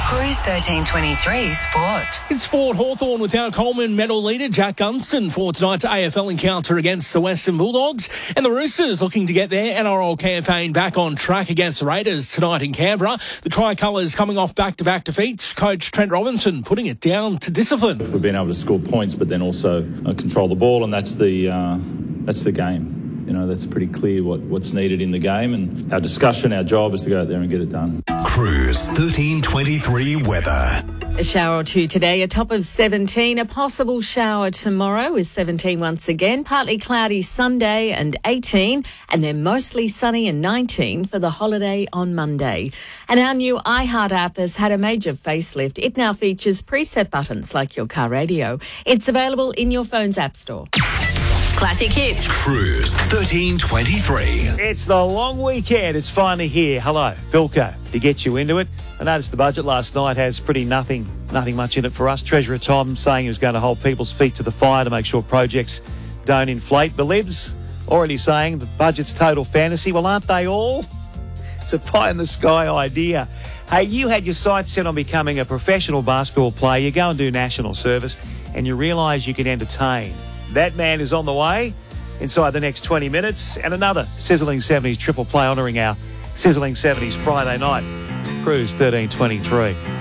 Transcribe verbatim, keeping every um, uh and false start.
Cruise thirteen twenty-three Sport. In sport, Hawthorn without Coleman medal leader Jack Gunston for tonight's A F L encounter against the Western Bulldogs. And the Roosters looking to get their N R L campaign back on track against the Raiders tonight in Canberra. The Tricolours coming off back-to-back defeats. Coach Trent Robinson putting it down to discipline. We've been able to score points, but then also uh, control the ball, and that's the uh, that's the game. You know, that's pretty clear what, what's needed in the game, and our discussion, our job is to go out there and get it done. Cruise thirteen twenty-three weather. A shower or two today, a top of seventeen. A possible shower tomorrow with seventeen once again. Partly cloudy Sunday and eighteen. And then mostly sunny and nineteen for the holiday on Monday. And our new iHeart app has had a major facelift. It now features preset buttons like your car radio. It's available in your phone's app store. Classic hits. Cruise thirteen twenty-three. It's the long weekend. It's finally here. Hello, Bilko, to get you into it. I noticed the budget last night has pretty nothing, nothing much in it for us. Treasurer Tom saying he was going to hold people's feet to the fire to make sure projects don't inflate. The Libs already saying the budget's total fantasy. Well, aren't they all? It's a pie-in-the-sky idea. Hey, you had your sights set on becoming a professional basketball player. You go and do national service and you realise you can entertain. That man is on the way inside the next twenty minutes, and another Sizzling seventies triple play honouring our Sizzling seventies Friday night. Cruise thirteen twenty-three.